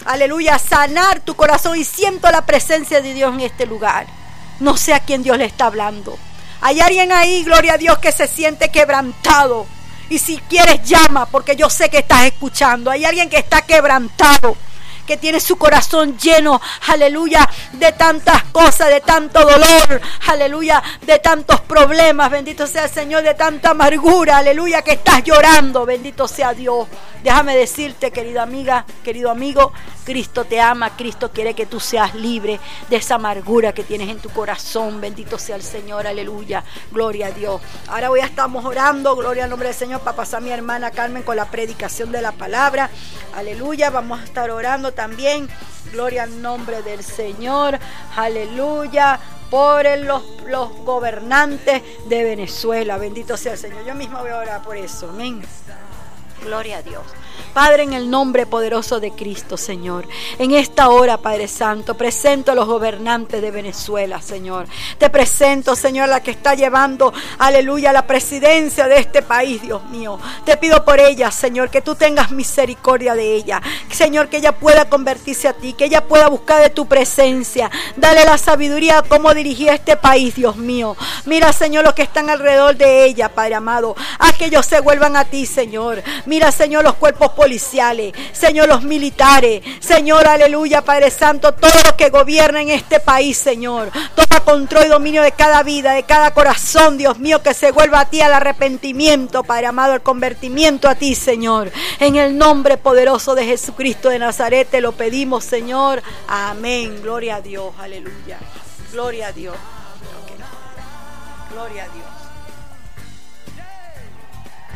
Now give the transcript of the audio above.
aleluya, sanar tu corazón, y siento la presencia de Dios en este lugar. No sé a quién Dios le está hablando. Hay alguien ahí, gloria a Dios, que se siente quebrantado. Y si quieres, llama, porque yo sé que estás escuchando. Hay alguien que está quebrantado, que tiene su corazón lleno, aleluya, de tantas cosas, de tanto dolor, aleluya, de tantos problemas, bendito sea el Señor, de tanta amargura, aleluya, que estás llorando, bendito sea Dios. Déjame decirte, querida amiga, querido amigo, Cristo te ama, Cristo quiere que tú seas libre de esa amargura que tienes en tu corazón, bendito sea el Señor, aleluya, gloria a Dios. Ahora hoy estamos orando, gloria al nombre del Señor, para pasar a mi hermana Carmen con la predicación de la palabra, aleluya, vamos a estar orando también, gloria al nombre del Señor, aleluya, por los gobernantes de Venezuela, bendito sea el Señor. Yo misma voy a orar por eso, amén. Gloria a Dios. Padre, en el nombre poderoso de Cristo, Señor, en esta hora, Padre Santo, presento a los gobernantes de Venezuela, Señor. Te presento, Señor, la que está llevando, aleluya, la presidencia de este país, Dios mío. Te pido por ella, Señor, que tú tengas misericordia de ella. Señor, que ella pueda convertirse a ti, que ella pueda buscar de tu presencia. Dale la sabiduría a cómo dirigir este país, Dios mío. Mira, Señor, los que están alrededor de ella, Padre amado. Haz que ellos se vuelvan a ti, Señor. Mira, Señor, los cuerpos policiales, Señor, los militares, Señor, aleluya, Padre Santo, todos los que gobiernan este país, Señor, toma control y dominio de cada vida, de cada corazón, Dios mío, que se vuelva a ti, al arrepentimiento, Padre amado, el convertimiento a ti, Señor, en el nombre poderoso de Jesucristo de Nazaret te lo pedimos, Señor, amén, gloria a Dios, aleluya, gloria a Dios, okay. Gloria a Dios.